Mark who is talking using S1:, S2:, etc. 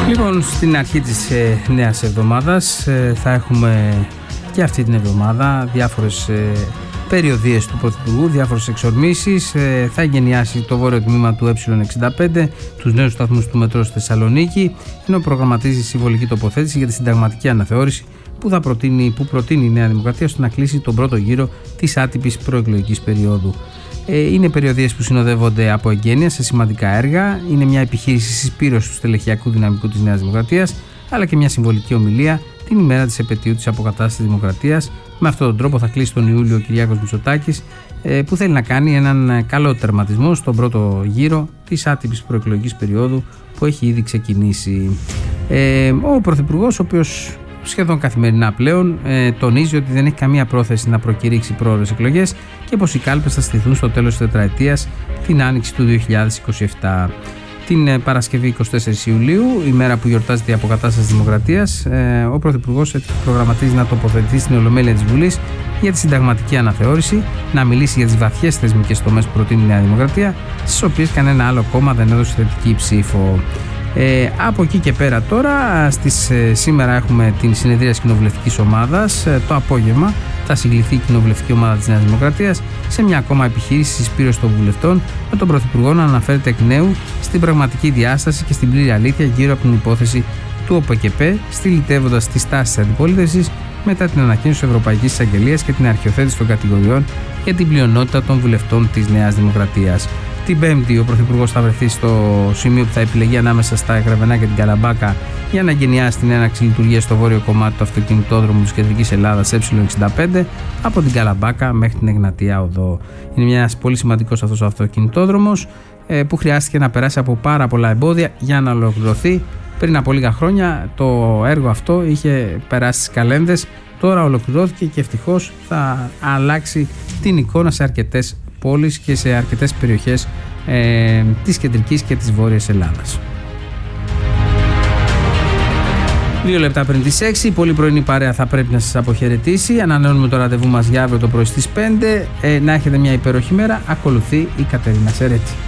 S1: Λοιπόν, στην αρχή της νέας εβδομάδας θα έχουμε και αυτή την εβδομάδα διάφορες περιοδίες του Πρωθυπουργού, διάφορες εξορμήσεις. Θα εγκαινιάσει το βόρειο τμήμα του Ε65, τους νέους σταθμούς του μετρό στη Θεσσαλονίκη, ενώ προγραμματίζει συμβολική τοποθέτηση για τη συνταγματική αναθεώρηση που προτείνει η Νέα Δημοκρατία ώστε να κλείσει τον πρώτο γύρο της άτυπης προεκλογικής περίοδου. Είναι περιοδίες που συνοδεύονται από εγγένεια σε σημαντικά έργα. Είναι μια επιχείρηση συσπήρωσης του στελεχειακού δυναμικού της Νέας Δημοκρατίας, αλλά και μια συμβολική ομιλία την ημέρα της επετείου της αποκατάστασης της Δημοκρατίας. Με αυτόν τον τρόπο θα κλείσει τον Ιούλιο ο Κυριάκος Μητσοτάκης, που θέλει να κάνει έναν καλό τερματισμό στον πρώτο γύρο της άτυπης προεκλογικής περίοδου που έχει ήδη ξεκινήσει. Ο Πρωθυπουργός, ο οποίος σχεδόν καθημερινά πλέον τονίζει ότι δεν έχει καμία πρόθεση να προκηρύξει πρόορες εκλογές και πως οι κάλπες θα στηθούν στο τέλος της τετραετίας, την άνοιξη του 2027. Την Παρασκευή 24 Ιουλίου, η μέρα που γιορτάζεται η αποκατάσταση της Δημοκρατίας, ο Πρωθυπουργός προγραμματίζει να τοποθετηθεί στην Ολομέλεια της Βουλής για τη συνταγματική αναθεώρηση, να μιλήσει για τις βαθιές θεσμικές τομές που προτείνει η Νέα Δημοκρατία, στις οποίες κανένα άλλο κόμμα δεν έδωσε θετική ψήφο. Από εκεί και πέρα τώρα, σήμερα έχουμε την συνεδρία της κοινοβουλευτικής ομάδας. Το απόγευμα θα συγκληθεί η κοινοβουλευτική ομάδα της Νέας Δημοκρατίας σε μια ακόμα επιχείρηση συσπήρωσης των βουλευτών, με τον Πρωθυπουργό να αναφέρεται εκ νέου στην πραγματική διάσταση και στην πλήρη αλήθεια γύρω από την υπόθεση του ΟΠΕΚΕΠΕ, στυλιτεύοντας τη στάση της αντιπολίτευσης μετά την ανακοίνωση της Ευρωπαϊκής Εισαγγελίας και την αρχιοθέτηση των κατηγοριών για την πλειονότητα των βουλευτών της Νέας Δημοκρατίας. Την Πέμπτη ο Πρωθυπουργός θα βρεθεί στο σημείο που θα επιλεγεί ανάμεσα στα Γρεβενά και την Καλαμπάκα για να εγκαινιάσει την έναρξη λειτουργίας στο βόρειο κομμάτι του αυτοκινητόδρομου της Κεντρικής Ελλάδας Ε65 από την Καλαμπάκα μέχρι την Εγνατία Οδό. Είναι ένας πολύ σημαντικός αυτός ο αυτοκινητόδρομος που χρειάστηκε να περάσει από πάρα πολλά εμπόδια για να ολοκληρωθεί. Πριν από λίγα χρόνια το έργο αυτό είχε περάσει στις καλένδες, τώρα ολοκληρώθηκε και ευτυχώς θα αλλάξει την εικόνα σε αρκετές πόλεις και σε αρκετές περιοχές της κεντρικής και της βόρειας Ελλάδας. 2 λεπτά πριν τις 6, η πολύ πρωινή παρέα θα πρέπει να σας αποχαιρετήσει. Ανανεώνουμε το ραντεβού μας για αύριο το πρωί στις 5. Να έχετε μια υπέροχη μέρα. Ακολουθεί η Κατερίνα Σερέτη.